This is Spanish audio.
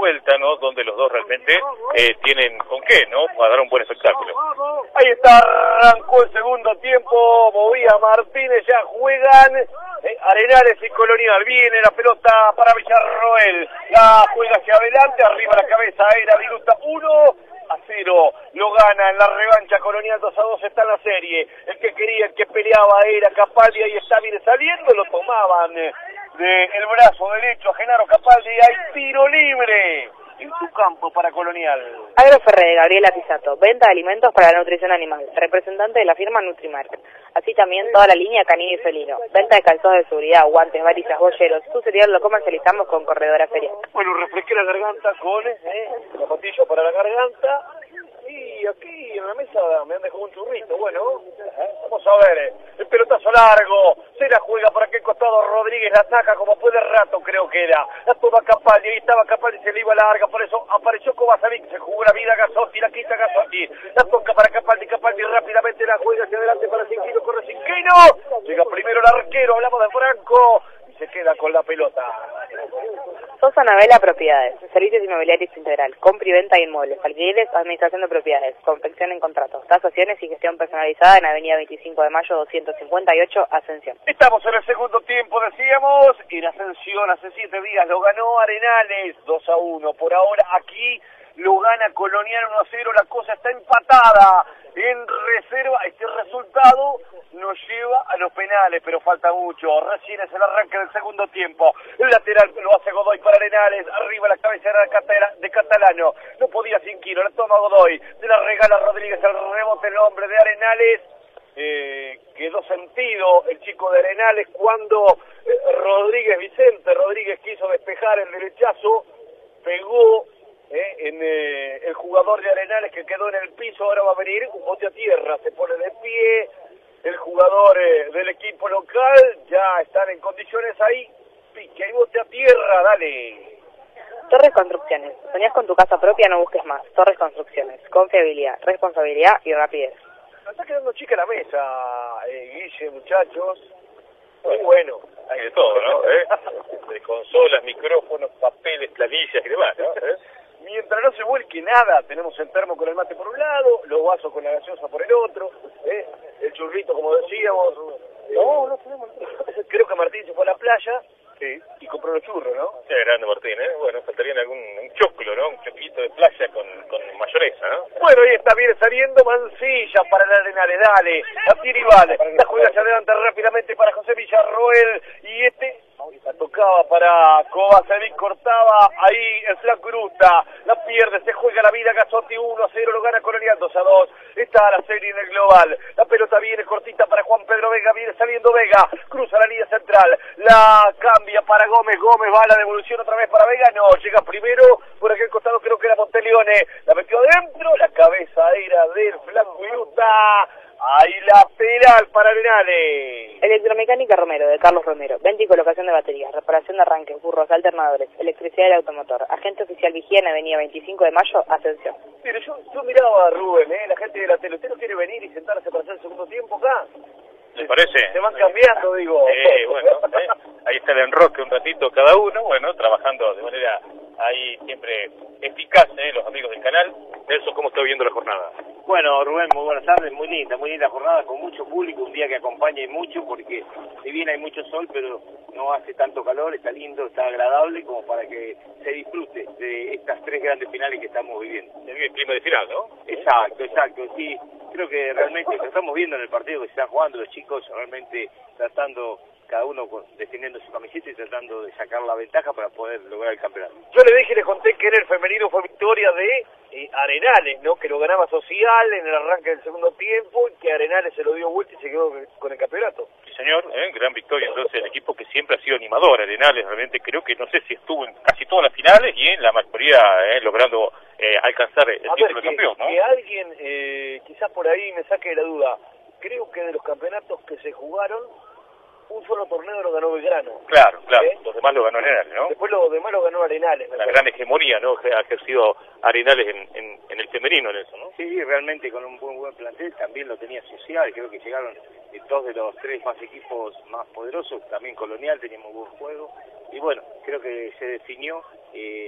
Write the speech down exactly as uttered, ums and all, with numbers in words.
vuelta, ¿no? Donde los dos realmente eh, tienen con qué, ¿no? Para dar un buen espectáculo. Ahí está, arrancó el segundo tiempo, movía Martínez, ya juegan eh, Arenales y Colonial. Viene la pelota para Villarroel, la juega hacia adelante, arriba la cabeza, era Viruta, uno a cero, lo gana en la revancha Colonial, dos a dos está en la serie. El que quería, el que peleaba era Capaldi, ahí está, viene saliendo, lo tomaban eh, del brazo derecho a Genaro Capaldi, hay tiro libre en su campo para Colonial. Agroferre, Gabriela Pisato, venta de alimentos para la nutrición animal, representante de la firma Nutrimark. Así también toda la línea canino y felino, venta de calzados de seguridad, guantes, varillas, bolleros. Su cereal lo comercializamos con Corredora Ferial. Bueno, refresqué la garganta con eh, zapatillo para la garganta. Y aquí en la mesa me han dejado un churrito. Bueno, vamos a ver, el pelotazo largo, se la juega por aquel costado Rodríguez, la saca como puede rato, creo que era. La toma Capaldi, ahí estaba Capaldi, se le iba larga, por eso apareció Kovacevic, se jugó la vida Gazzotti, la quita Gazzotti, la toca para Capaldi, Capaldi rápidamente la juega hacia adelante para Cinquino, corre Cinquino, llega primero el arquero, hablamos de Franco, y se queda con la pelota. Sosa Navela Propiedades, servicios inmobiliarios integral, compra y venta de inmuebles, alquileres, administración de propiedades, confección en contratos, tasaciones y gestión personalizada en Avenida veinticinco de mayo doscientos cincuenta y ocho, Ascensión. Estamos en el segundo tiempo, decíamos, en Ascensión hace siete días lo ganó Arenales dos a uno, por ahora aquí lo gana Colonial uno a cero, la cosa está empatada en reserva, este resultado nos lleva a los penales, pero falta mucho, recién es el arranque del segundo tiempo, el lateral lo hace Godoy para Arenales, arriba la cabecera de Catalano, no podía Cinquino, la toma Godoy, se la regala Rodríguez, el rebote el hombre de Arenales, eh, quedó sentido el chico de Arenales cuando eh, Rodríguez, Vicente Rodríguez quiso despejar el derechazo, pegó Eh, en eh, el jugador de Arenales que quedó en el piso, ahora va a venir un bote a tierra, se pone de pie el jugador eh, del equipo local, ya están en condiciones ahí, pique, hay bote a tierra, dale. Torres Construcciones, soñás con tu casa propia, no busques más. Torres Construcciones, confiabilidad, responsabilidad y rapidez. Me está quedando chica la mesa, eh, Guille, muchachos, muy bueno. Hay de todo, ¿no? ¿Eh? De consolas, micrófonos, papeles, planillas y demás, ¿no? ¿Eh? Mientras no se vuelque nada, tenemos el termo con el mate por un lado, los vasos con la gaseosa por el otro, ¿eh? El churrito, como decíamos. No, no tenemos. Creo que Martín se fue a la playa, sí, y compró los churros, ¿no? Sí, grande Martín, ¿eh? Bueno, faltaría algún un choclo, ¿no? Un choquito de playa con, con mayonesa, ¿no? Bueno, ahí está bien saliendo Mancilla para el Arenales, dale, la tira y vale, la juega hacia adelante rápidamente para José Villarroel, y este la tocaba para Kovacevic, cortaba ahí el flaco Gruta, la pierde, se juega la vida Gazzotti, uno a cero, lo gana Colonial dos a dos, está la serie en el global, la pelota viene cortita para Juan Pedro Vega, viene saliendo Vega, cruza la línea central, la cambia para Gómez, Gómez va a la devolución otra vez para Vega, no, llega primero, por aquel costado creo que era Monteleone, la metió adentro, la cabeza era del flaco Gruta, ahí lateral para Arenales. Electromecánica Romero, de Carlos Romero, venta y colocación de baterías, reparación de arranques, burros, alternadores, electricidad del automotor, agente oficial vigía en Avenida veinticinco de mayo, Ascensión. Mire, yo, yo miraba a Rubén, ¿eh? La gente de la tele, ¿usted no quiere venir y sentarse para hacer el segundo tiempo acá? ¿Les parece? Se van cambiando, digo. Eh, bueno, eh, ahí está el enroque un ratito cada uno, bueno, trabajando de manera ahí siempre eficaz, ¿eh? Los amigos del canal. Nelson, ¿cómo está viendo la jornada? Bueno, Rubén, muy buenas tardes, muy linda, muy linda jornada, con mucho público, un día que acompaña y mucho, porque si bien hay mucho sol, pero no hace tanto calor, está lindo, está agradable, como para que se disfrute de estas tres grandes finales que estamos viviendo. Se vive el clima de final, ¿no? Exacto, exacto, sí, creo que realmente lo estamos viendo en el partido que se están jugando los chicos, realmente tratando, cada uno defendiendo su camiseta y tratando de sacar la ventaja para poder lograr el campeonato. Yo le dije y le conté que en el femenino fue victoria de eh, Arenales, ¿no? Que lo ganaba Social en el arranque del segundo tiempo y que Arenales se lo dio vuelta y se quedó con el campeonato. Sí, señor, ¿eh? Gran victoria entonces el equipo que siempre ha sido animador, Arenales, realmente creo que no sé si estuvo en casi todas las finales y en la mayoría eh, logrando eh, alcanzar el a título ver, de que, campeón, ¿no? Que alguien eh, quizás por ahí me saque de la duda, creo que de los campeonatos que se jugaron, un solo torneo lo ganó Belgrano. Claro, claro, ¿Eh? los demás lo ganó Arenales, ¿no? Después los demás lo ganó Arenales. La gran hegemonía, ¿no? Que ha ejercido Arenales en, en, en el femenino en eso, ¿no? Sí, realmente con un buen, buen plantel, también lo tenía Social, creo que llegaron eh, dos de los tres más equipos más poderosos, también Colonial tenía muy buen juego, y bueno, creo que se definió... Eh,